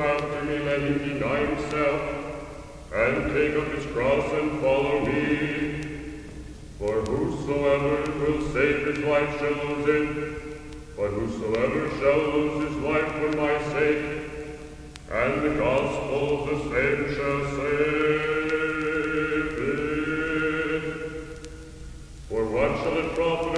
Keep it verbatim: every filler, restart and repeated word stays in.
after me, let him deny himself, and take up his cross and follow me. For whosoever will save his life shall lose it, but whosoever shall lose his life for my sake, and the gospel of the same shall save